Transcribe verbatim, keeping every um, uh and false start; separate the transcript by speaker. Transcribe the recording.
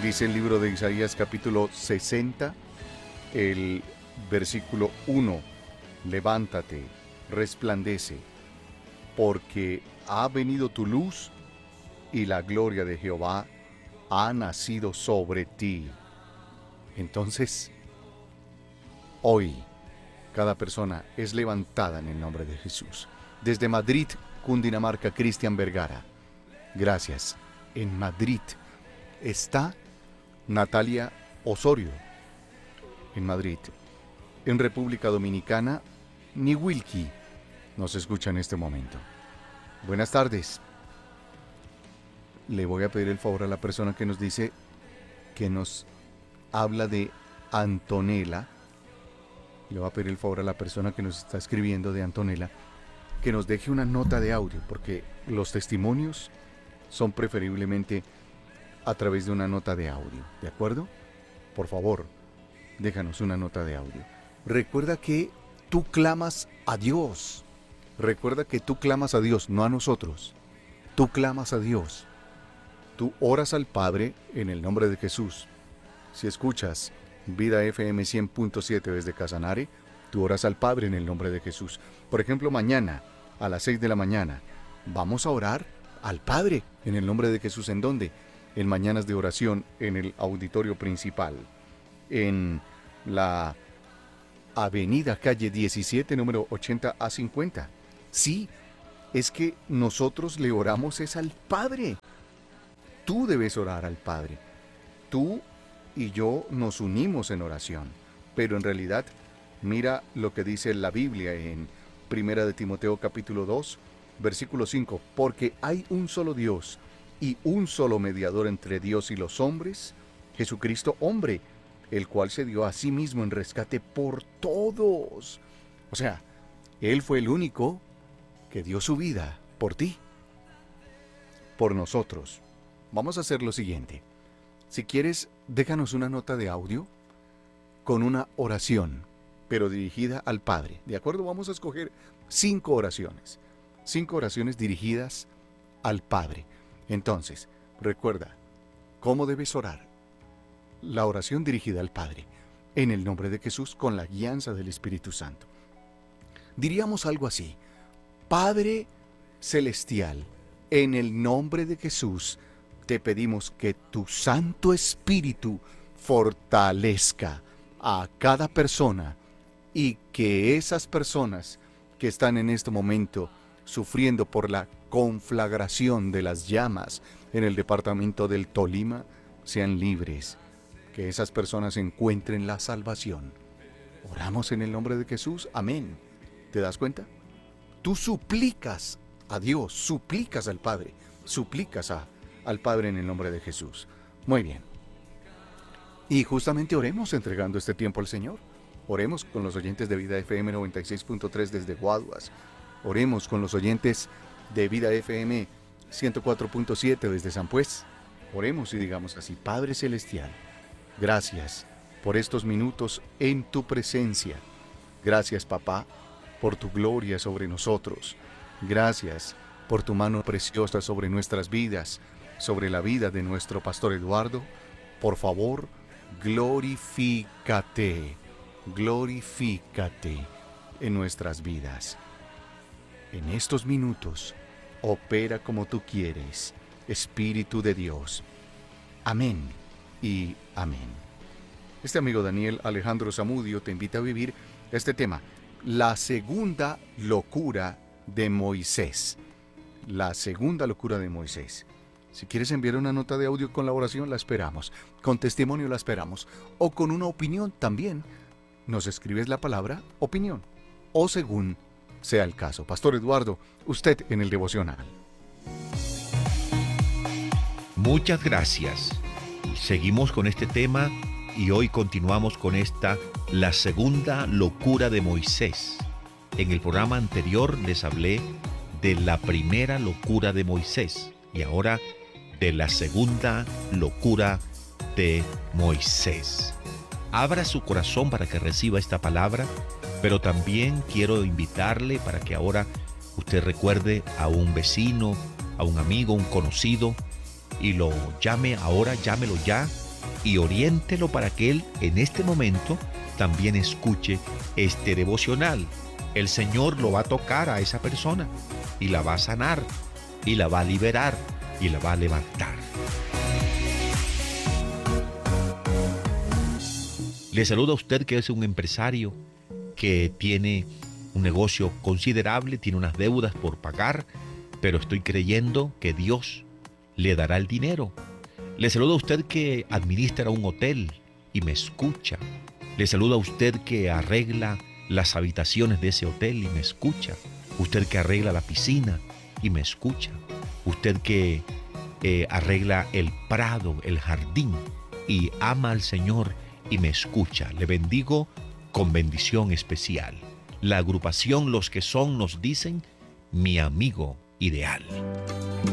Speaker 1: Dice el libro de Isaías capítulo sesenta, el versículo uno. Levántate, resplandece, porque ha venido tu luz y la gloria de Jehová ha nacido sobre ti. Entonces, hoy, cada persona es levantada en el nombre de Jesús. Desde Madrid, Cundinamarca, Cristian Vergara. Gracias. En Madrid está Natalia Osorio. En Madrid. En República Dominicana, Niwilki nos escucha en este momento. Buenas tardes. Le voy a pedir el favor a la persona que nos dice, que nos habla de Antonella. Le voy a pedir el favor a la persona que nos está escribiendo de Antonella, que nos deje una nota de audio, porque los testimonios son preferiblemente a través de una nota de audio, ¿de acuerdo? Por favor, déjanos una nota de audio. Recuerda que tú clamas a Dios. Recuerda que tú clamas a Dios, no a nosotros. Tú clamas a Dios. Tú oras al Padre en el nombre de Jesús. Si escuchas Vida F M cien punto siete desde Casanare, tú oras al Padre en el nombre de Jesús. Por ejemplo, mañana a las seis de la mañana vamos a orar al Padre en el nombre de Jesús. ¿En dónde? En Mañanas de Oración, en el auditorio principal, en la avenida calle diecisiete, número ochenta a cincuenta. Sí, es que nosotros le oramos es al Padre. Tú debes orar al Padre. Tú y yo nos unimos en oración, pero en realidad, mira lo que dice la Biblia en Primera de Timoteo capítulo dos, versículo cinco, porque hay un solo Dios y un solo mediador entre Dios y los hombres, Jesucristo hombre, el cual se dio a sí mismo en rescate por todos. O sea, Él fue el único que dio su vida por ti, por nosotros. Vamos a hacer lo siguiente. Si quieres, déjanos una nota de audio con una oración, pero dirigida al Padre. ¿De acuerdo? Vamos a escoger cinco oraciones. Cinco oraciones dirigidas al Padre. Entonces, recuerda, ¿cómo debes orar? La oración dirigida al Padre, en el nombre de Jesús, con la guianza del Espíritu Santo. Diríamos algo así: Padre Celestial, en el nombre de Jesús, te pedimos que tu Santo Espíritu fortalezca a cada persona y que esas personas que están en este momento sufriendo por la conflagración de las llamas en el departamento del Tolima sean libres, que esas personas encuentren la salvación. Oramos en el nombre de Jesús, amén. ¿Te das cuenta? Tú suplicas a Dios, suplicas al Padre, suplicas a, al Padre en el nombre de Jesús. Muy bien. Y justamente oremos entregando este tiempo al Señor. Oremos con los oyentes de Vida F M noventa y seis punto tres desde Guaduas. Oremos con los oyentes de Vida F M ciento cuatro punto siete desde San Pues. Oremos y digamos así: Padre Celestial, gracias por estos minutos en tu presencia. Gracias, Papá, por tu gloria sobre nosotros. Gracias por tu mano preciosa sobre nuestras vidas, sobre la vida de nuestro pastor Eduardo. Por favor, glorifícate, glorifícate en nuestras vidas. En estos minutos, opera como tú quieres, Espíritu de Dios. Amén y amén. Este amigo Daniel Alejandro Zamudio te invita a vivir este tema: la segunda locura de Moisés. La segunda locura de Moisés. Si quieres enviar una nota de audio con la oración, la esperamos. Con testimonio la esperamos. O con una opinión también. Nos escribes la palabra opinión. O según sea el caso. Pastor Eduardo, usted en el devocional.
Speaker 2: Muchas gracias. Seguimos con este tema y hoy continuamos con esta, la segunda locura de Moisés. En el programa anterior les hablé de la primera locura de Moisés y ahora de la segunda locura de Moisés. Abra su corazón para que reciba esta palabra, pero también quiero invitarle para que ahora usted recuerde a un vecino, a un amigo, un conocido, y lo llame ahora, llámelo ya y oriéntelo para que él en este momento también escuche este devocional. El Señor lo va a tocar a esa persona y la va a sanar y la va a liberar y la va a levantar. Le saluda a usted que es un empresario que tiene un negocio considerable, tiene unas deudas por pagar, pero estoy creyendo que Dios le dará el dinero. Le saluda a usted que administra un hotel y me escucha. Le saluda a usted que arregla las habitaciones de ese hotel y me escucha. Usted que arregla la piscina y me escucha. Usted que eh, arregla el prado, el jardín y ama al Señor y me escucha. Le bendigo con bendición especial. La agrupación Los que Son nos dicen mi amigo ideal.